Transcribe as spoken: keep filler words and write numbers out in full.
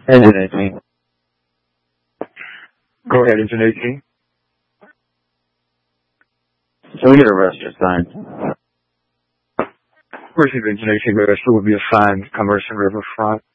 Engine eighteen. Go ahead, engine eighteen. Can we get a rest assigned? Receive engine eighteen, rest will be assigned Commerce and Riverfront.